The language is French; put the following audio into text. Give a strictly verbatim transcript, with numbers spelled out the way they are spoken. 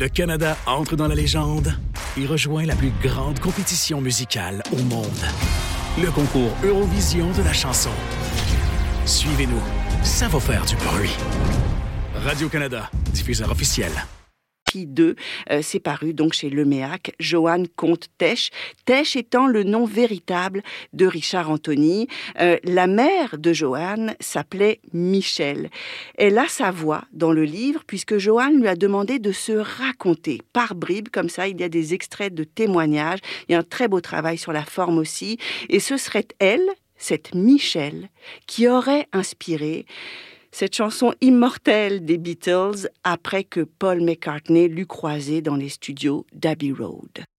Le Canada entre dans la légende et rejoint la plus grande compétition musicale au monde. Le concours Eurovision de la chanson. Suivez-nous, ça va faire du bruit. Radio-Canada, diffuseur officiel. deux, euh, c'est paru donc chez Leméac, Johanne Comte Tesch. Tesch étant le nom véritable de Richard Anthony. Euh, la mère de Johanne s'appelait Michel. Elle a sa voix dans le livre puisque Johanne lui a demandé de se raconter par bribes, comme ça il y a des extraits de témoignages. Il y a un très beau travail sur la forme aussi. Et ce serait elle, cette Michel, qui aurait inspiré cette chanson immortelle des Beatles après que Paul McCartney l'eut croisée dans les studios d'Abbey Road.